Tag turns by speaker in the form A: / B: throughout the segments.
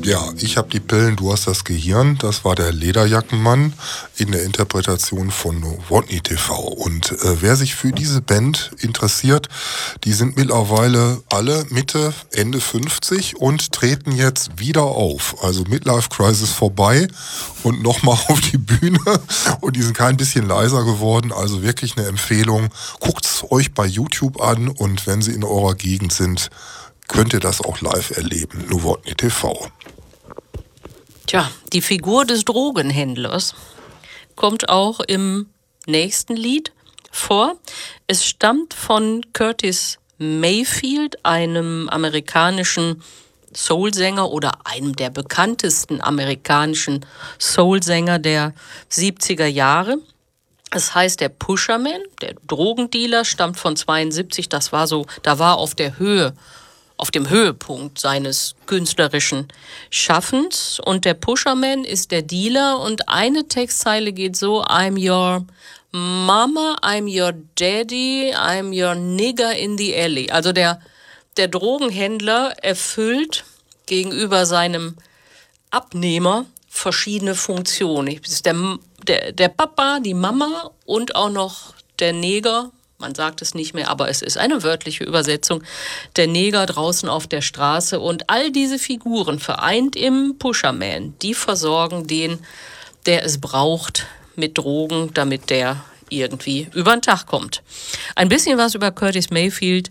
A: Ja, ich habe die Pillen, du hast das Gehirn. Das war der Lederjackenmann in der Interpretation von Novotny TV. Und wer sich für diese Band interessiert, die sind mittlerweile alle Mitte, Ende 50 und treten jetzt wieder auf. Also Midlife Crisis vorbei und nochmal auf die Bühne. Und die sind kein bisschen leiser geworden. Also wirklich eine Empfehlung. Guckt's euch bei YouTube an und wenn sie in eurer Gegend sind, könnt ihr das auch live erleben. Novotny TV.
B: Tja, die Figur des Drogenhändlers kommt auch im nächsten Lied vor. Es stammt von Curtis Mayfield, einem amerikanischen Soulsänger oder einem der bekanntesten amerikanischen Soulsänger der 70er Jahre. Es heißt der Pusherman, der Drogendealer, stammt von 72. Da war auf dem Höhepunkt seines künstlerischen Schaffens. Und der Pusherman ist der Dealer und eine Textzeile geht so: I'm your mama, I'm your daddy, I'm your nigger in the alley. Also der Drogenhändler erfüllt gegenüber seinem Abnehmer verschiedene Funktionen. Es ist der Papa, die Mama und auch noch der Neger. Man sagt es nicht mehr, aber es ist eine wörtliche Übersetzung. Der Neger draußen auf der Straße und all diese Figuren vereint im Pusherman, die versorgen den, der es braucht, mit Drogen, damit der irgendwie über den Tag kommt. Ein bisschen was über Curtis Mayfield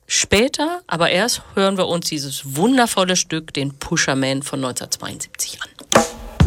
B: später, aber erst hören wir uns dieses wundervolle Stück, den Pusherman von 1972 an.